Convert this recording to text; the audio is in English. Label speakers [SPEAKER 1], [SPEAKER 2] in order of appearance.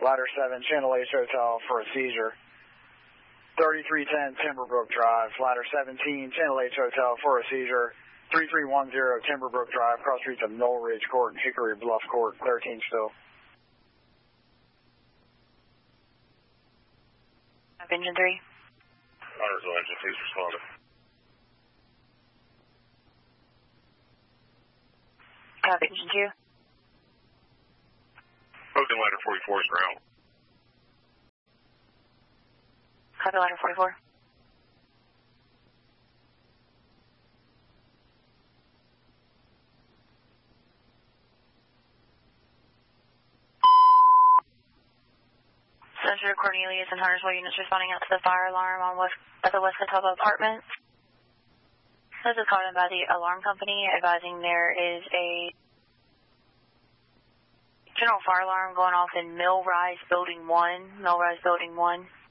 [SPEAKER 1] Ladder 7, Channel H Hotel for a seizure. 3310 Timberbrook Drive, Ladder 17, Channel H Hotel for a seizure. 3310 Timberbrook Drive, cross streets of Knoll Ridge Court and Hickory Bluff Court, 13 still.
[SPEAKER 2] Engine 3.
[SPEAKER 3] Huntersville Engine, please respond.
[SPEAKER 2] Engine 2.
[SPEAKER 3] Open Ladder 44 is ground.
[SPEAKER 2] Copy Ladder 44. Center Cornelius and Huntersville units responding out to the fire alarm at the West Catawba Apartments. This is called in by the alarm company advising there is a general fire alarm going off in Millrise Building 1.